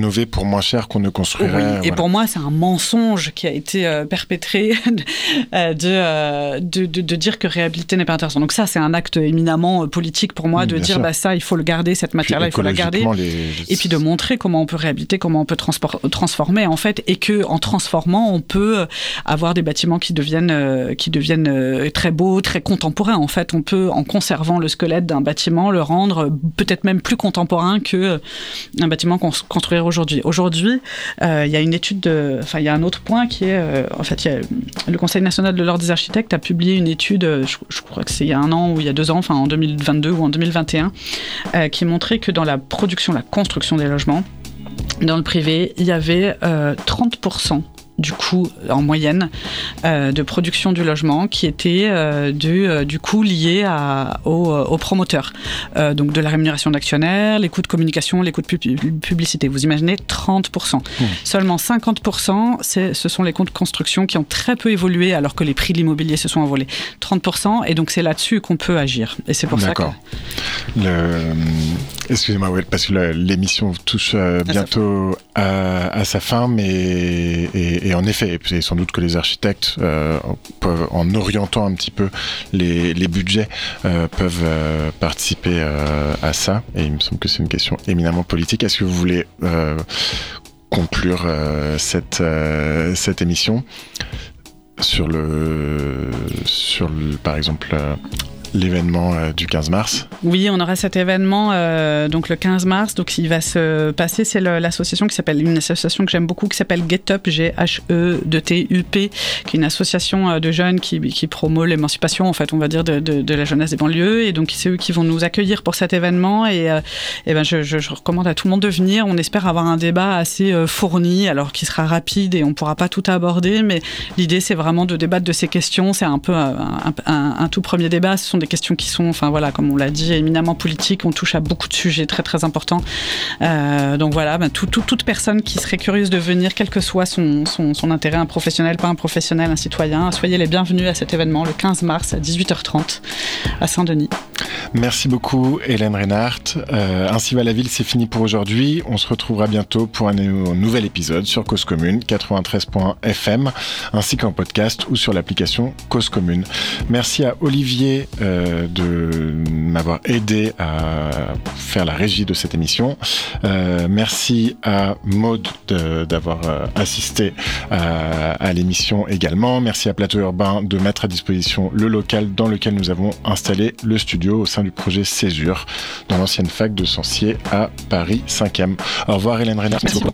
rénover pour moins cher qu'on ne construirait. Oui. Et pour moi, c'est un mensonge qui a été perpétré de dire que réhabiliter n'est pas intéressant. Donc ça, c'est un acte éminemment politique pour moi, de dire ça, il faut le garder, cette matière-là, il faut la garder. Et puis de montrer comment on peut réhabiliter, comment on peut transformer en fait, et que en transformant, on peut avoir des bâtiments qui deviennent très beaux, très contemporains. En fait, on peut, en conservant le squelette d'un bâtiment, le rendre peut-être même plus contemporain que un bâtiment qu'on construirait aujourd'hui. Aujourd'hui, il y a une étude il y a un autre point qui est, le Conseil national de l'ordre des architectes a publié une étude, je crois que c'est il y a 1 an ou il y a 2 ans, en 2022 ou en 2021, qui montrait que dans la construction des logements, dans le privé, il y avait 30% du coût en moyenne de production du logement qui était du coût lié aux promoteurs. Donc de la rémunération d'actionnaires, les coûts de communication, les coûts de publicité. Vous imaginez 30%. Seulement 50%, ce sont les coûts de construction qui ont très peu évolué alors que les prix de l'immobilier se sont envolés. 30%, et donc c'est là-dessus qu'on peut agir. Et c'est pour ça que... Excusez-moi, parce que l'émission touche bientôt à sa fin, mais et en effet, et sans doute que les architectes peuvent, en orientant un petit peu les budgets, peuvent participer à ça. Et il me semble que c'est une question éminemment politique. Est-ce que vous voulez conclure cette émission sur par exemple l'événement du 15 mars? Oui, on aura cet événement donc le 15 mars. Donc il va se passer, c'est l'association une association que j'aime beaucoup qui s'appelle Get Up, G-H-E-T-U-P, qui est une association de jeunes qui promeut l'émancipation, en fait, on va dire, de la jeunesse des banlieues. Et donc c'est eux qui vont nous accueillir pour cet événement. Et je recommande à tout le monde de venir. On espère avoir un débat assez fourni, alors qui sera rapide et on ne pourra pas tout aborder. Mais l'idée, c'est vraiment de débattre de ces questions. C'est un peu un tout premier débat. Ce sont des questions qui sont, comme on l'a dit, éminemment politiques. On touche à beaucoup de sujets très très importants. Donc voilà, toute personne qui serait curieuse de venir, quel que soit son intérêt, un professionnel, pas un professionnel, un citoyen, soyez les bienvenus à cet événement le 15 mars à 18h30 à Saint-Denis. Merci beaucoup Hélène Reinhardt. Ainsi va la ville, c'est fini pour aujourd'hui. On se retrouvera bientôt pour un nouvel épisode sur Cause Commune 93.fm ainsi qu'en podcast ou sur l'application Cause Commune. Merci à Olivier de m'avoir aidé à faire la régie de cette émission. Merci à Maud d'avoir assisté à l'émission également. Merci à Plateau Urbain de mettre à disposition le local dans lequel nous avons installé le studio au sein du projet Césure dans l'ancienne fac de Sancier à Paris 5e. Au revoir Hélène Reinhardt. Merci beaucoup.